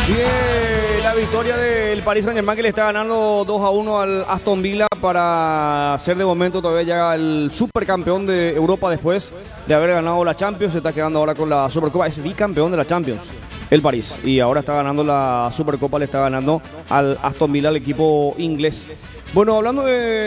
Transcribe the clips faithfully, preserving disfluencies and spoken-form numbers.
Sigue la victoria del Paris Saint-Germain, que le está ganando dos a uno al Aston Villa para ser de momento todavía ya el supercampeón de Europa después de haber ganado la Champions. Se está quedando ahora con la Supercopa, es bicampeón de la Champions el París, y ahora está ganando la Supercopa, le está ganando al Aston Villa, el equipo inglés. Bueno, hablando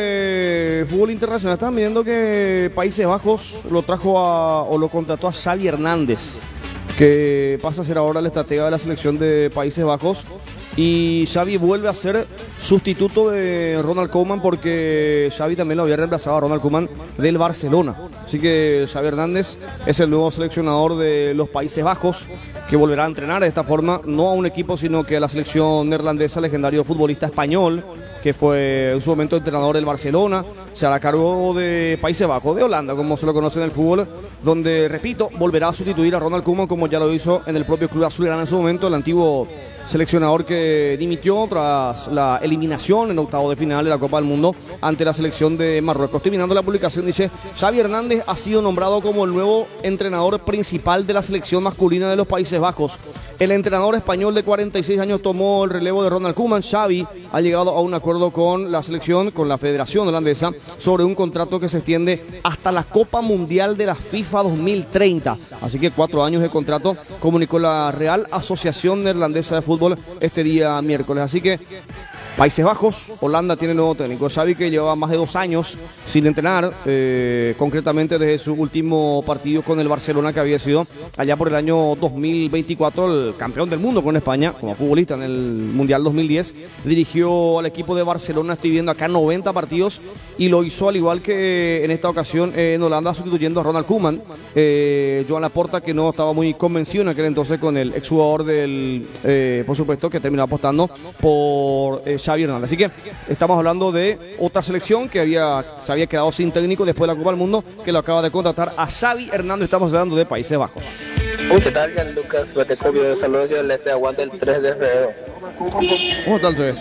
de fútbol internacional, están viendo que Países Bajos lo trajo a, o lo contrató a Xavi Hernández, que pasa a ser ahora el estratega de la selección de Países Bajos, y Xavi vuelve a ser sustituto de Ronald Koeman, porque Xavi también lo había reemplazado a Ronald Koeman del Barcelona. Así que Xavi Hernández es el nuevo seleccionador de los Países Bajos, que volverá a entrenar de esta forma, no a un equipo, sino que a la selección neerlandesa, legendario futbolista español, que fue en su momento entrenador del Barcelona, se hará cargo de Países Bajos, de Holanda, como se lo conoce en el fútbol, donde, repito, volverá a sustituir a Ronald Koeman, como ya lo hizo en el propio club azulgrana en su momento, el antiguo seleccionador que dimitió tras la eliminación en octavo de final de la Copa del Mundo ante la selección de Marruecos. Terminando la publicación, dice: Xavi Hernández ha sido nombrado como el nuevo entrenador principal de la selección masculina de los Países Bajos. El entrenador español de cuarenta y seis años tomó el relevo de Ronald Koeman. Xavi ha llegado a un acuerdo con la selección, con la Federación Holandesa, sobre un contrato que se extiende hasta la Copa Mundial de la FIFA dos mil treinta. Así que cuatro años de contrato, comunicó la Real Asociación Neerlandesa de Fútbol este día miércoles. Así que Países Bajos, Holanda tiene nuevo técnico. Xavi, que llevaba más de dos años sin entrenar, eh, concretamente desde su último partido con el Barcelona, que había sido allá por el año dos mil veinticuatro el campeón del mundo con España como futbolista en el Mundial dos mil diez. Dirigió al equipo de Barcelona, estoy viendo acá, noventa partidos, y lo hizo al igual que en esta ocasión eh, en Holanda, sustituyendo a Ronald Koeman. Eh, Joan Laporta, que no estaba muy convencido en aquel entonces con el exjugador del, eh, por supuesto, que terminó apostando por eh, Xavi Hernández. Así que estamos hablando de otra selección que había, se había quedado sin técnico después de la Copa del Mundo, que lo acaba de contratar a Xavi Hernández. Estamos hablando de Países Bajos. Uy, ¿qué tal, Gianluca? Betecovio, saludos, yo les aguanto el tres de febrero. ¿Cómo está el tres?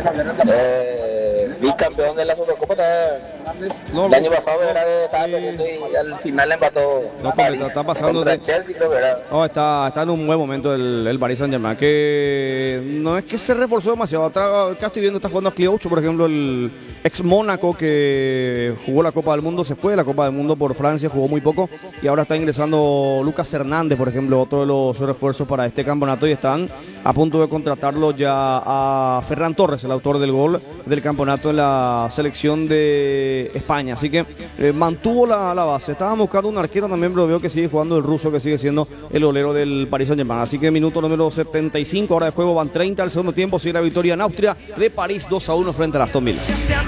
Eh, bicampeón de la Supercopa. No, el año pasado era de estaba perdiendo y al final empató. No, París, está pasando de Chelsea, creo que era. No, está, está en un buen momento el, el Paris Saint-Germain, que no es que se reforzó demasiado. Acá estoy viendo, está jugando a Clio ocho, por ejemplo, el ex Mónaco, que jugó la Copa del Mundo, se fue de la Copa del Mundo por Francia, jugó muy poco, y ahora está ingresando Lucas Hernández, por ejemplo, otro de los refuerzos para este campeonato, y están a punto de contratarlo ya a Ferran Torres, el autor del gol del campeonato en la selección de España. Así que eh, mantuvo la, la base. Estaban buscando un arquero también, pero veo que sigue jugando el ruso, que sigue siendo el golero del Paris Saint-Germain. Así que minuto número setenta y cinco, hora de juego, van treinta al segundo tiempo. Sigue la victoria en Austria de París dos a uno frente al Aston Villa.